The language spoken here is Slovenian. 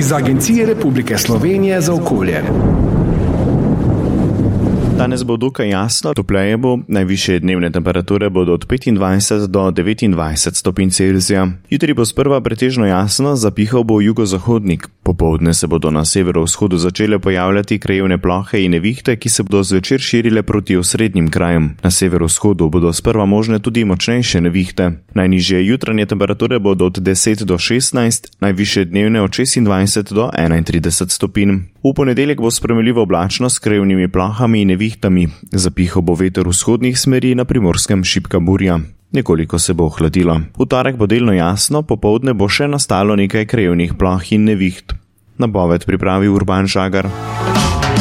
iz Agencije Republike Slovenije za okolje. Danes bo dokaj jasno, topleje bo, najvišje dnevne temperature bodo od 25 do 29 stopinj Celzija. Jutri bo sprva pretežno jasno, zapihal bo jugozahodnik. Popoldne se bodo na severovzhodu začele pojavljati krajevne plohe in nevihte, ki se bodo zvečer širile proti osrednjim krajem. Na severovzhodu bodo sprva možne tudi močnejše nevihte. Najnižje jutranje temperature bodo od 10 do 16, najvišje dnevne od 26 do 31 stopinj. V ponedeljek bo spremenljivo oblačno s krajevnimi plohami in nevihtami. Zapihal bo veter vzhodnih smeri, na Primorskem šibka burja. Nekoliko se bo ohladilo. V torek bo delno jasno, popoldne bo še nastalo nekaj krajevnih ploh in neviht. Napoved pripravi Urban Žagar.